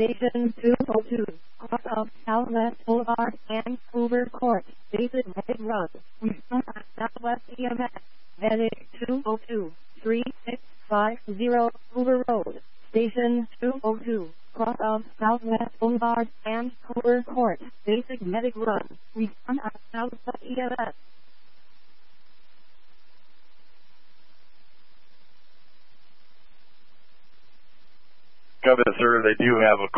Station 202, off of Southwest Boulevard and Hoover Court, Basic Medic Run. Response at Southwest EMS, Medic 202-3650, Hoover Road, Station 202, cross of Southwest Boulevard and Hoover Court, Basic Medic Run. Response at Southwest EMS. Copy, sir. They do have a